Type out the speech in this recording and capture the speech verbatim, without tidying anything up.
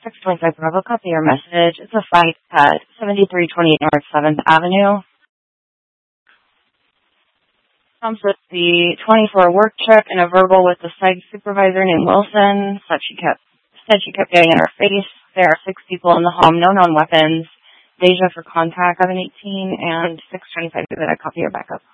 six twenty-five Bravo, copy your message. It's a fight at seventy-three twenty-eight North seventh Avenue. Comes with the twenty-four work check and a verbal with the site supervisor named Wilson. Said she kept said she kept getting in her face. There are six people in the home, no known weapons. Deja for contact, seven eighteen and six twenty-five. Did I copy your backup?